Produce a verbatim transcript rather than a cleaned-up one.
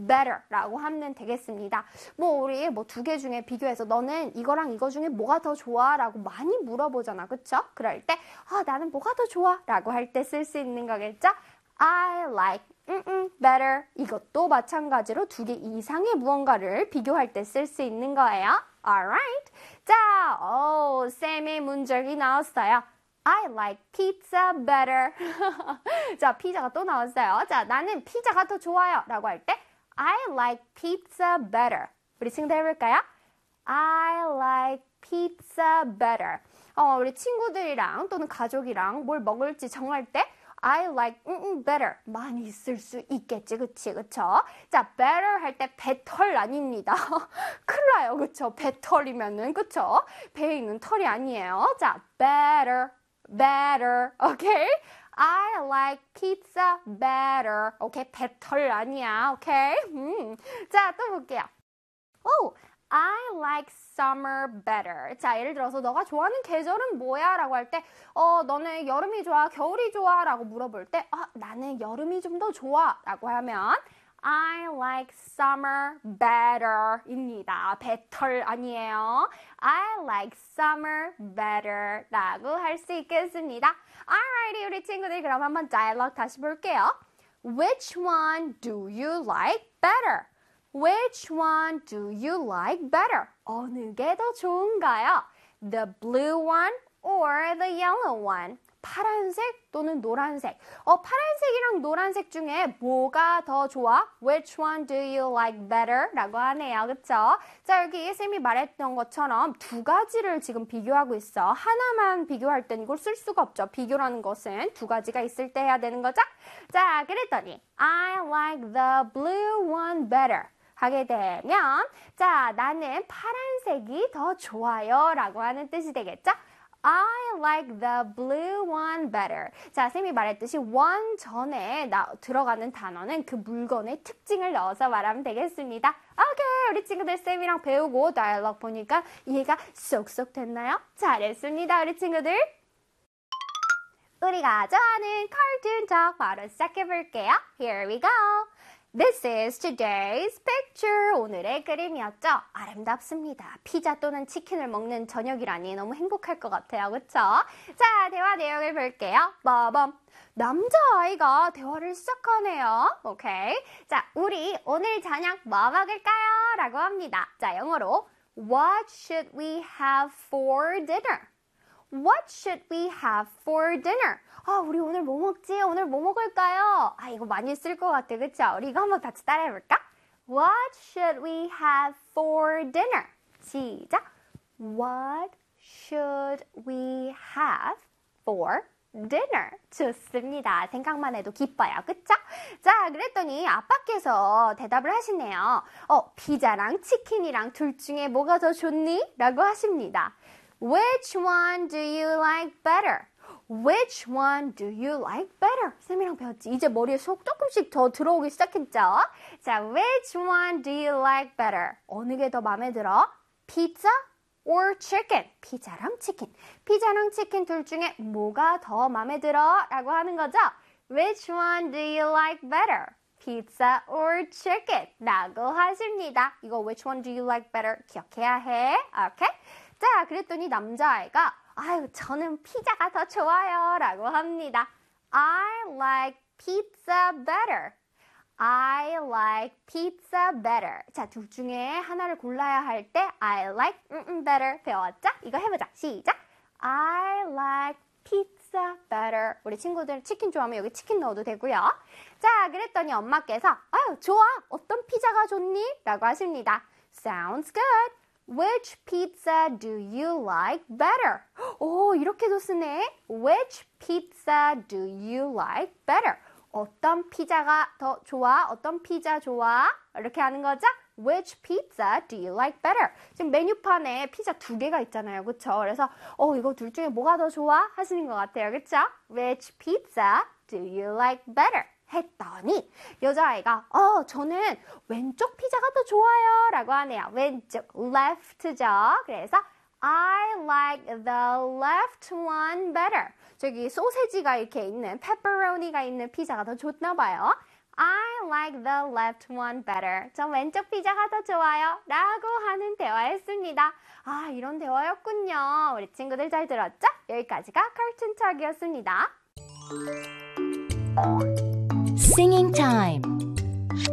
better 라고 하면 되겠습니다. 뭐 우리 뭐 두 개 중에 비교해서 너는 이거랑 이거 중에 뭐가 더 좋아? 라고 많이 물어보잖아. 그쵸? 그럴 때 아, 나는 뭐가 더 좋아? 라고 할 때 쓸 수 있는 거겠죠? I like 음, 음, better. 이것도 마찬가지로 두 개 이상의 무언가를 비교할 때 쓸 수 있는 거예요. Alright. 자, 오, 쌤의 문장이 나왔어요. I like pizza better. 자, 피자가 또 나왔어요. 자, 나는 피자가 더 좋아요. 라고 할 때 I like pizza better. 우리 친구들 해볼까요? I like pizza better. 어, 우리 친구들이랑 또는 가족이랑 뭘 먹을지 정할 때 I like 음, 음, better 많이 쓸 수 있겠지, 그치, 그쵸? 자, better 할 때 배털 아닙니다. 큰일 나요, 그쵸? 배털이면은, 그쵸? 배에 있는 털이 아니에요. 자, better, better, okay? I like pizza better. 오케이, 배털 아니야, 오케이? 음. 자, 또 볼게요. 오, I like summer better. 자, 예를 들어서 너가 좋아하는 계절은 뭐야? 라고 할 때 어, 너는 여름이 좋아? 겨울이 좋아? 라고 물어볼 때 아, 나는 여름이 좀 더 좋아. 라고 하면 I like summer better 입니다. better 아니에요. I like summer better 라고 할 수 있겠습니다. Alrighty, 우리 친구들 그럼 한번 dialogue 다시 볼게요. Which one do you like better? Which one do you like better? 어느 게 더 좋은가요? The blue one or the yellow one? 파란색 또는 노란색. 어, 파란색이랑 노란색 중에 뭐가 더 좋아? Which one do you like better? 라고 하네요. 그쵸? 자, 여기 쌤이 말했던 것처럼 두 가지를 지금 비교하고 있어. 하나만 비교할 땐 이걸 쓸 수가 없죠. 비교라는 것은 두 가지가 있을 때 해야 되는 거죠? 자, 그랬더니 I like the blue one better. 하게 되면 자, 나는 파란색이 더 좋아요 라고 하는 뜻이 되겠죠? I like the blue one better. 자, 쌤이 말했듯이 one 전에 나, 들어가는 단어는 그 물건의 특징을 넣어서 말하면 되겠습니다. 오케이, 우리 친구들 쌤이랑 배우고 다이얼로그 보니까 이해가 쏙쏙 됐나요? 잘했습니다, 우리 친구들. 우리가 좋아하는 카툰 척 바로 시작해 볼게요. Here we go. This is today's picture. 오늘의 그림이었죠? 아름답습니다. 피자 또는 치킨을 먹는 저녁이라니 너무 행복할 것 같아요. 그쵸? 자, 대화 내용을 볼게요. 빠밤. 남자아이가 대화를 시작하네요. 오케이. 자, 우리 오늘 저녁 뭐 먹을까요? 라고 합니다. 자, 영어로 What should we have for dinner? What should we have for dinner? 아, 우리 오늘 뭐 먹지? 오늘 뭐 먹을까요? 아, 이거 많이 쓸 것 같아. 그쵸? 우리 이거 한번 같이 따라해볼까? What should we have for dinner? 시작! What should we have for dinner? 좋습니다. 생각만 해도 기뻐요. 그쵸? 자, 그랬더니 아빠께서 대답을 하시네요. 어, 피자랑 치킨이랑 둘 중에 뭐가 더 좋니? 라고 하십니다. Which one do you like better? Which one do you like better? 쌤이랑 배웠지. 이제 머리에 속 조금씩 더 들어오기 시작했죠? 자, which one do you like better? 어느 게 더 마음에 들어? Pizza or chicken? 피자랑 치킨. 피자랑 치킨 둘 중에 뭐가 더 마음에 들어? 라고 하는 거죠? Which one do you like better? Pizza or chicken? 라고 하십니다. 이거 which one do you like better? 기억해야 해. 오케이? 자, 그랬더니 남자아이가 아유, 저는 피자가 더 좋아요 라고 합니다. I like pizza better. I like pizza better. 자, 둘 중에 하나를 골라야 할 때 I like 음, 음, better 배웠죠? 이거 해보자. 시작. I like pizza better. 우리 친구들 치킨 좋아하면 여기 치킨 넣어도 되고요. 자, 그랬더니 엄마께서 아유, 좋아. 어떤 피자가 좋니? 라고 하십니다. Sounds good. Which pizza do you like better? 오, 이렇게도 쓰네. Which pizza do you like better? 어떤 피자가 더 좋아? 어떤 피자 좋아? 이렇게 하는 거죠? Which pizza do you like better? 지금 메뉴판에 피자 두 개가 있잖아요. 그쵸? 그래서 어, 이거 둘 중에 뭐가 더 좋아? 하시는 것 같아요. 그쵸? Which pizza do you like better? 했더니 여자아이가 어, 저는 왼쪽 피자가 더 좋아요 라고 하네요. 왼쪽, left죠. 그래서 I like the left one better. 저기 소세지가 이렇게 있는, 페퍼로니가 있는 피자가 더 좋나 봐요. I like the left one better. 전 왼쪽 피자가 더 좋아요. 라고 하는 대화였습니다. 아, 이런 대화였군요. 우리 친구들 잘 들었죠? 여기까지가 Cartoon Talk이었습니다. Singing time.